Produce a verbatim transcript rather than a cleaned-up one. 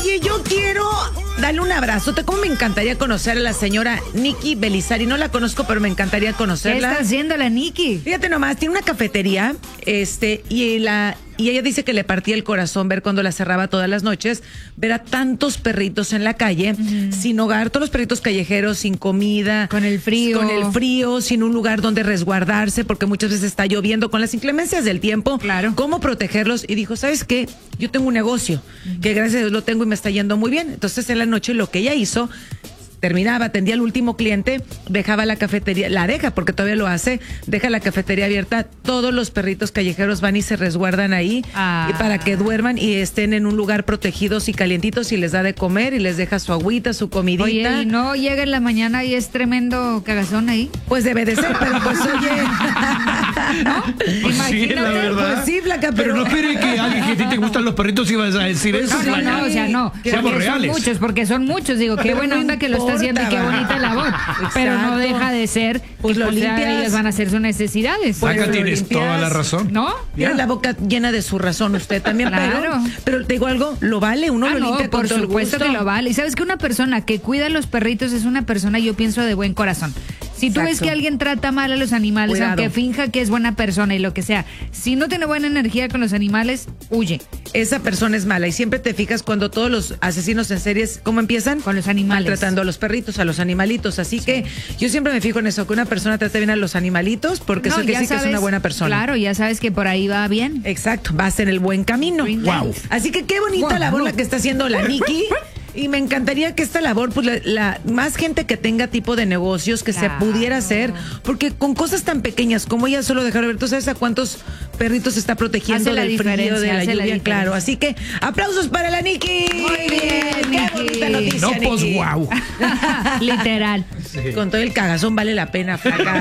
Oye, yo quiero darle un abrazote. ¿Cómo me encantaría conocer a la señora Nikki Belizari? No la conozco, pero me encantaría ¿Qué conocerla. está haciendo la Nikki? Fíjate nomás, tiene una cafetería, este, y la y ella dice que le partía el corazón ver cuando la cerraba todas las noches, ver a tantos perritos en la calle, uh-huh. sin hogar, todos los perritos callejeros, sin comida, con el frío, con el frío, sin un lugar donde resguardarse, porque muchas veces está lloviendo, con las inclemencias del tiempo. Claro. ¿Cómo protegerlos? Y dijo, ¿sabes qué? Yo tengo un negocio, uh-huh. que gracias a Dios lo tengo y me está yendo muy bien. Entonces en la noche lo que ella hizo, terminaba, atendía al último cliente, dejaba la cafetería, la deja porque todavía lo hace, deja la cafetería abierta, todos los perritos callejeros van y se resguardan ahí ah. y para que duerman y estén en un lugar protegidos y calientitos y les da de comer y les deja su agüita, su comidita. Oye, y no llega en la mañana y es tremendo cagazón ahí. Pues debe de ser, pero pues oye. ¿No? Pues sí, la verdad. Pues sí, flaca, pero. Pero no espere que alguien que a ti te gustan los perritos ibas a decir Pues eso. No, no, no, o sea, no. Seamos Porque reales. son muchos, porque son muchos. Digo, qué Pero buena no onda que lo está haciendo y qué importa, bonita labor. Exacto. Pero no deja de ser Pues que lo pues, ya limpias. ellas van a hacer sus necesidades. Pues, Acá lo tienes limpias, toda la razón. ¿No? Tiene la boca llena de su razón usted también, Claro. pero, pero te digo algo, lo vale, uno Ah, lo no, limpia con por todo el supuesto gusto. que lo vale. Y sabes que una persona que cuida a los perritos es una persona, yo pienso, de buen corazón. Si tú Exacto. ves que alguien trata mal a los animales, Cuidado. aunque finja que es buena persona y lo que sea, si no tiene buena energía con los animales, huye. Esa persona es mala y siempre te fijas cuando todos los asesinos en series, ¿cómo empiezan? Con los animales. Maltratando a los perritos, a los animalitos. Así que yo siempre me fijo en eso, que una persona trate bien a los animalitos porque No, eso quiere ya decir que es sabes, una buena persona. Claro, ya sabes que por ahí va bien. Exacto, vas en el buen camino. Green Wow. light. Así que qué bonita Wow. labor la que está haciendo la Nikki. Y me encantaría que esta labor, pues la, la más gente que tenga tipo de negocios que Claro. se pudiera hacer, porque con cosas tan pequeñas como ella solo dejar ver, tú sabes a cuántos perritos está protegiendo Hace la del frío, diferencia, de la hace la lluvia, diferencia. claro. Así que aplausos para la Nikki. Muy bien, Qué Nikki. bonita noticia, No, pues Nikki. wow. Literal. Con todo el cagazón vale la pena, flaca.